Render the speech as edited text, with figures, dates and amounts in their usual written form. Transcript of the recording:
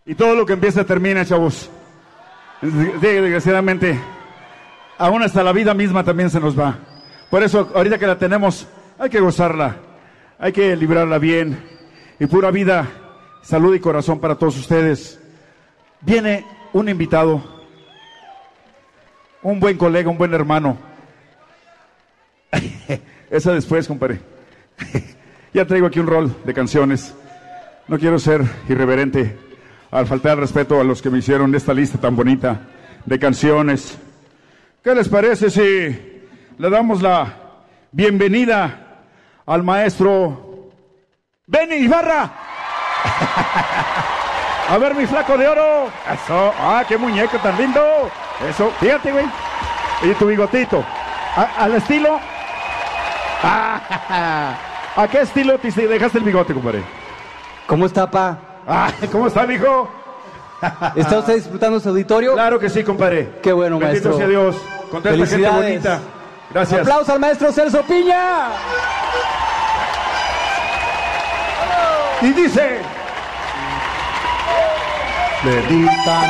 Y todo lo que empieza termina, chavos. Desgraciadamente, aún hasta la vida misma también se nos va. Por eso, ahorita que la tenemos, hay que gozarla, hay que librarla bien. Y pura vida, salud y corazón para todos ustedes. Viene un invitado, un buen colega, un buen hermano. Esa después, compadre. Ya traigo aquí un rol de canciones. No quiero ser irreverente al faltar el respeto a los que me hicieron esta lista tan bonita de canciones. ¿Qué les parece si le damos la bienvenida al maestro Benny Ibarra? A ver, mi flaco de oro. Eso. Ah, qué muñeco tan lindo. Eso. Fíjate, güey. Y tu bigotito. Al estilo. ¿A qué estilo te dejaste el bigote, compadre? ¿Cómo está, pa? ¿Cómo está, mijo? ¿Está usted disfrutando su auditorio? Claro que sí, compadre. Qué bueno, bendito maestro. sea Dios. Con esta gente bonita. Gracias. ¡Aplausos al maestro Celso Piña! Y dice... Bendita